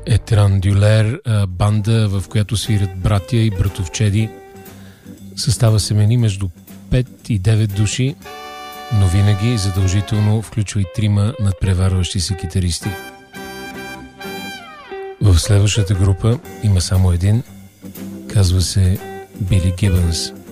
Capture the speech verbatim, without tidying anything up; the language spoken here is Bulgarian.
Етрандюлер, банда, в която свират братя и братовчеди. Състава се мени между пет и девет души, но винаги задължително включва и трима надпреварващи се китаристи. В следващата група има само един, казва се Били Гибънс.